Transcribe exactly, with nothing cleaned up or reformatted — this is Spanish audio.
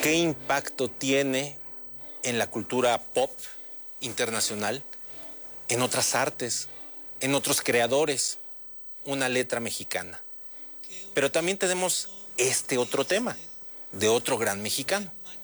¿Qué impacto tiene en la cultura pop internacional, en otras artes, en otros creadores, una letra mexicana? Pero también tenemos este otro tema, de otro gran mexicano,